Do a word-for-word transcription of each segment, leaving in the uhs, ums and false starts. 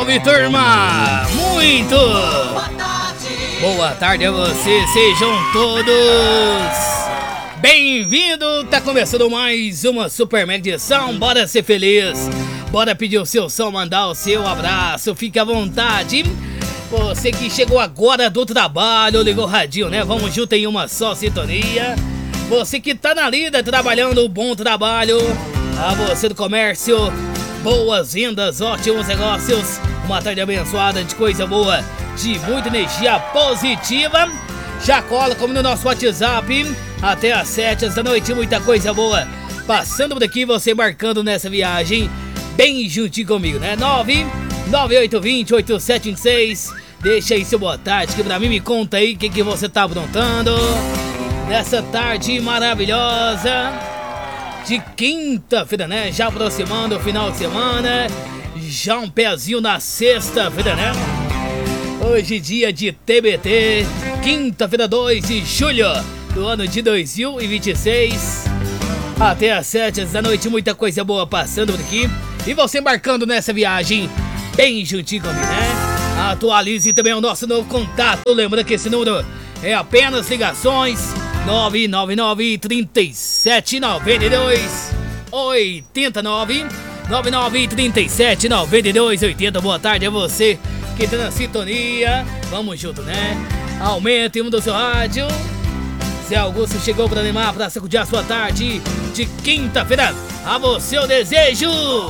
salve, turma! Muito boa tarde a você, sejam todos bem-vindos! Tá começando mais uma super mega edição, bora ser feliz, bora pedir o seu som, mandar o seu abraço, fique à vontade. Você que chegou agora do trabalho, ligou o radinho, né? Vamos junto em uma só sintonia. Você que tá na lida trabalhando, bom trabalho. A você do comércio, boas vendas, ótimos negócios. Uma tarde abençoada de coisa boa, de muita energia positiva. Já cola como no nosso WhatsApp, até às sete da noite, muita coisa boa. Passando por aqui, você embarcando nessa viagem, bem juntinho comigo, né? nove nove oito dois zero oito sete cinco seis. Deixa aí seu boa tarde, que pra mim me conta aí o que, que você tá aprontando nessa tarde maravilhosa de quinta-feira, né? Já aproximando o final de semana, já um pezinho na sexta-feira, né? Hoje dia de T B T, quinta-feira, dois de julho do ano de dois mil e vinte e seis. Até às sete da noite, muita coisa boa passando por aqui. E você embarcando nessa viagem, bem juntinho comigo, né? Atualize também o nosso novo contato. Lembra que esse número é apenas ligações. nove nove nove, três sete nove dois, oito nove. nove nove três sete nove dois oito zero. Boa tarde a você que tá na sintonia. Vamos junto, né? Aumente o mundo do seu rádio. Zé Augusto chegou pra animar, pra sacudir a sua tarde de quinta-feira. A você o desejo.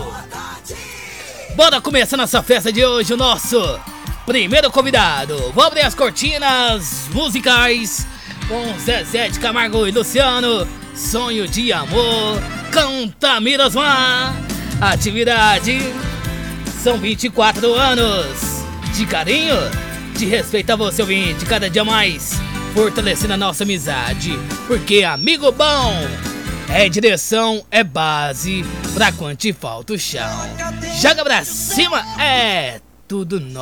Bora começar nossa festa de hoje, o nosso primeiro convidado. Vamos abrir as cortinas musicais com Zezé de Camargo e Luciano. Sonho de amor, canta Mirasmar. Atividade, são vinte e quatro anos de carinho, de respeito a você ouvinte, cada dia mais fortalecendo a nossa amizade, porque amigo bom é direção, é base, pra quando te falta o chão, joga pra cima, é tudo nosso.